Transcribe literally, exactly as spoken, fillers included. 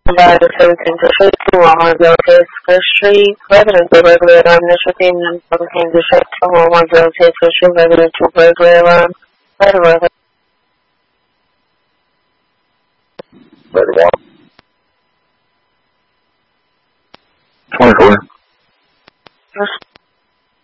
بعد سنة انتشرت ومعزوتي Street, residents of regular alarm initiative and contains the shut from ومعزوتي Street, residents of regular alarm, federal. thirty-one. twenty-four.